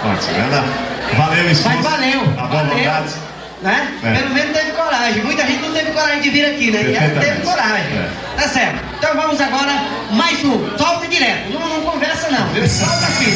Ótimo, Ana. Valeu, isso. Mas valeu. A boa vontade. Né? É. Pelo menos teve coragem. Muita gente não teve coragem de vir aqui, né? E ela teve coragem. Tá certo. Então vamos agora mais um. Solta direto. Não conversa não, viu? Solta aqui.